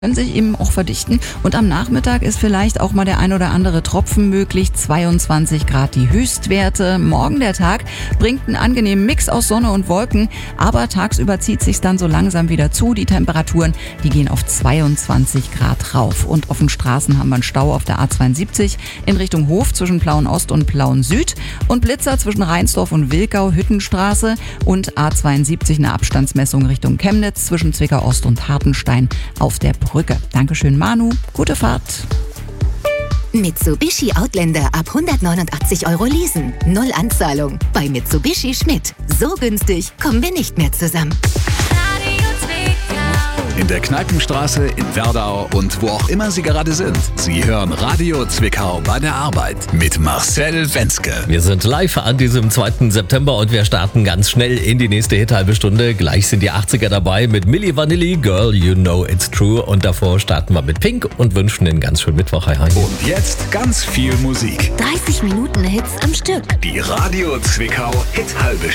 können sich eben auch verdichten und am Nachmittag ist vielleicht auch mal der ein oder andere Tropfen möglich. 22 Grad die Höchstwerte. Morgen der Tag bringt einen angenehmen Mix aus Sonne und Wolken, aber tagsüber zieht sich's dann so langsam wieder zu. Die Temperaturen, die gehen auf 22 Grad rauf und auf den Straßen haben wir einen Stau auf der A72 in Richtung Hof zwischen Plauen Ost und Plauen Süd und Blitzer zwischen Rheinsdorf und Wilkau, Hüttenstraße und A72 eine Abstandsmessung Richtung Chemnitz zwischen Zwickau Ost und Hartenstein auf der Brücke. Dankeschön Manu, gute Fahrt. Mitsubishi Outlander ab 189 € leasen. 0 Anzahlung. Bei Mitsubishi Schmidt. So günstig kommen wir nicht mehr zusammen. In der Kneipenstraße, in Werdau und wo auch immer Sie gerade sind. Sie hören Radio Zwickau bei der Arbeit mit Marcel Wenzke. Wir sind live an diesem 2. September und wir starten ganz schnell in die nächste halbe Stunde. Gleich sind die 80er dabei mit Milli Vanilli, Girl, You Know It's True. Und davor starten wir mit Pink und wünschen einen ganz schönen Mittwoch. Hi, hi. Und jetzt ganz viel Musik. 30 Minuten Hits am Stück. Die Radio Zwickau Hit halbe